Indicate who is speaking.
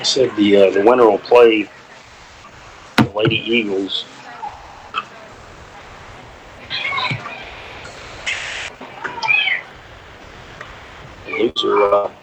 Speaker 1: I said the winner will play the Lady Eagles. The loser